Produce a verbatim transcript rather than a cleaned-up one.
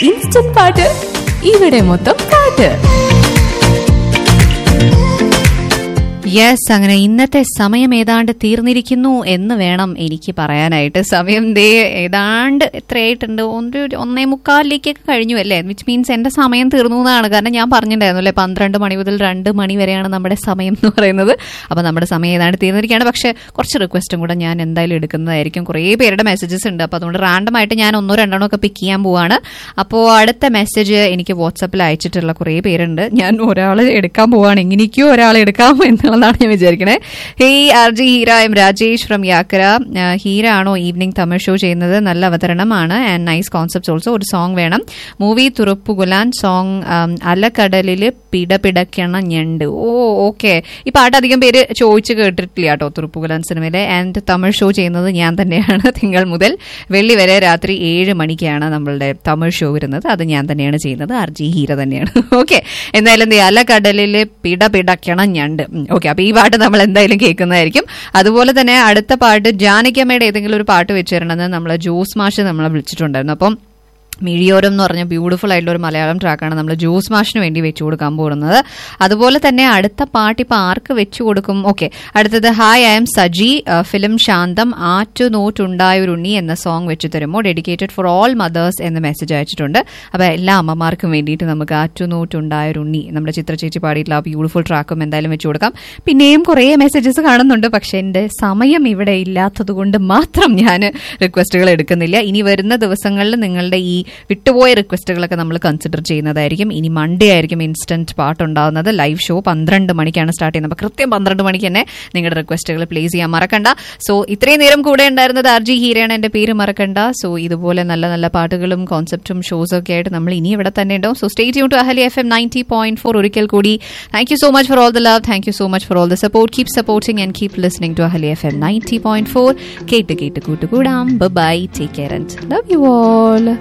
Instant പാട്ട്, ഇവിടെ മൊത്തം പാട്ട്. യെസ്, അങ്ങനെ ഇന്നത്തെ സമയം ഏതാണ്ട് തീർന്നിരിക്കുന്നു എന്ന് വേണം എനിക്ക് പറയാനായിട്ട്. സമയം ദേ ഏതാണ്ട് എത്രയായിട്ടുണ്ട്, ഒരു ഒന്നേ മുക്കാലിലേക്കൊക്കെ കഴിഞ്ഞു അല്ലേ, വിച്ച് മീൻസ് എന്റെ സമയം തീർന്നു എന്നാണ്. കാരണം ഞാൻ പറഞ്ഞിട്ടുണ്ടായിരുന്നു അല്ലേ, പന്ത്രണ്ട് മണി മുതൽ രണ്ട് മണി വരെയാണ് നമ്മുടെ സമയം എന്ന് പറയുന്നത്. അപ്പോൾ നമ്മുടെ സമയം ഏതാണ്ട് തീർന്നിരിക്കുകയാണ്. പക്ഷേ കുറച്ച് റിക്വസ്റ്റും കൂടെ ഞാൻ എന്തായാലും എടുക്കുന്നതായിരിക്കും. കുറേ പേരുടെ മെസ്സേജസ് ഉണ്ട്, അപ്പോൾ അതുകൊണ്ട് റാൻഡം ആയിട്ട് ഞാൻ ഒന്നോ രണ്ടെണ്ണോ ഒക്കെ പിക്ക് ചെയ്യാൻ പോവാണ്. അപ്പോൾ അടുത്ത മെസ്സേജ് എനിക്ക് വാട്സാപ്പിൽ അയച്ചിട്ടുള്ള കുറേ പേരുണ്ട്. ഞാൻ ഒരാൾ എടുക്കാൻ പോവാണ്, എങ്ങനെയൊക്കെയോ ഒരാൾ എടുക്കാം എന്നുള്ളതാണ് ഞാൻ വിചാരിക്കണേ. Hey R G Heera, M Rajesh from യാക്കര. ഹീര ആണോ ഈവനിങ് തമിഴ് ഷോ ചെയ്യുന്നത്? നല്ല അവതരണമാണ് ആൻഡ് നൈസ് കോൺസെപ്റ്റ് ഓൾസോ. ഒരു സോങ് വേണം. മൂവി തുറുപ്പുകുലാൻ സോങ് അലക്കടലില് പിടപിടക്കണ ഞണ്ട്. ഓ ഓക്കെ, ഈ പാട്ട് അധികം പേര് ചോദിച്ച് കേട്ടിട്ടില്ല കേട്ടോ തുറുപ്പുകുലാൻ സിനിമയിലെ. ആൻഡ് തമിഴ് ഷോ ചെയ്യുന്നത് ഞാൻ തന്നെയാണ്. തിങ്കൾ മുതൽ വെള്ളി വരെ രാത്രി ഏഴ് മണിക്കാണ് നമ്മളുടെ തമിഴ് ഷോ വരുന്നത്. അത് ഞാൻ തന്നെയാണ് ചെയ്യുന്നത്, ആർ ജി ഹീര തന്നെയാണ്. ഓക്കെ, എന്തായാലും എന്ത് അലക്കടലില് പിടപിടക്കണ ഞണ്ട്. ഓക്കെ, അപ്പൊ ഈ പാട്ട് നമ്മൾ എന്തായാലും കേൾക്കുന്നതായിരിക്കും. അതുപോലെ തന്നെ അടുത്ത പാട്ട് ജാനകിയമ്മയുടെ ഏതെങ്കിലും ഒരു പാട്ട് വെച്ച് തരണമെന്ന് നമ്മളെ ജോസ് മാഷ് നമ്മളെ വിളിച്ചിട്ടുണ്ടായിരുന്നു. അപ്പം മിഴിയോരം എന്ന് പറഞ്ഞ ബ്യൂട്ടിഫുൾ ആയിട്ടുള്ള ഒരു മലയാളം ട്രാക്കാണ് നമ്മൾ ജോസ് മാഷിന് വേണ്ടി വെച്ചു കൊടുക്കാൻ പോകുന്നത്. അതുപോലെ തന്നെ അടുത്ത പാട്ട് ഇപ്പൊ ആർക്ക് വെച്ചു കൊടുക്കും? ഓക്കെ, അടുത്തത് hi I M Saji, film ശാന്തം, ആറ്റു നോട്ടുണ്ടായൊരുണ്ണി എന്ന സോങ് വെച്ചു തരുമോ? ഡെഡിക്കേറ്റഡ് ഫോർ ഓൾ മദേഴ്സ് എന്ന മെസ്സേജ് അയച്ചിട്ടുണ്ട്. അപ്പൊ എല്ലാ അമ്മമാർക്കും വേണ്ടിയിട്ട് നമുക്ക് ആറ്റു നോട്ടുണ്ടായൊരുണ്ണി നമ്മുടെ ചിത്ര ചേച്ചി പാടിയിട്ടുള്ള ആ ബ്യൂട്ടിഫുൾ ട്രാക്കും എന്തായാലും വെച്ചു കൊടുക്കാം. പിന്നെയും കുറേ മെസ്സേജസ് കാണുന്നുണ്ട്, പക്ഷെ എന്റെ സമയം ഇവിടെ ഇല്ലാത്തത് കൊണ്ട് മാത്രം ഞാൻ റിക്വസ്റ്റുകൾ എടുക്കുന്നില്ല. ഇനി വരുന്ന ദിവസങ്ങളിൽ നിങ്ങളുടെ ഈ വിട്ടുപോയ റിക്വസ്റ്റുകളൊക്കെ നമ്മൾ കൺസിഡർ ചെയ്യുന്നതായിരിക്കും. ഇനി മൺഡേ ആയിരിക്കും ഇൻസ്റ്റന്റ് പാട്ട് ഉണ്ടാവുന്നത്. ലൈവ് ഷോ പന്ത്രണ്ട് മണിക്കാണ് സ്റ്റാർട്ട് ചെയ്യുന്നത്. അപ്പോൾ കൃത്യം പന്ത്രണ്ട് മണിക്ക് തന്നെ നിങ്ങളുടെ റിക്വസ്റ്റുകൾ പ്ലേസ് ചെയ്യാൻ മറക്കണ്ട. സോ ഇത്രയും നേരം കൂടെ ഉണ്ടായിരുന്നത് ആർ ജി ഹീരയാണ്, എന്റെ പേര് മറക്കണ്ട. സോ ഇതുപോലെ നല്ല നല്ല പാട്ടുകളും കോൺസെപ്റ്റും ഷോസും ഒക്കെ ആയിട്ട് നമ്മൾ ഇനി ഇവിടെ തന്നെ ഉണ്ടാവും. So stay tune to അഹലി F M ninety point four. ഒരിക്കൽ കൂടി thank you so much for all the love, thank you so much for all the support. Keep supporting and keep listening to അഹലി F M ninety point four. കേട്ട് കേട്ട് കൂട്ടുകൂടാം. By, take care and love you all.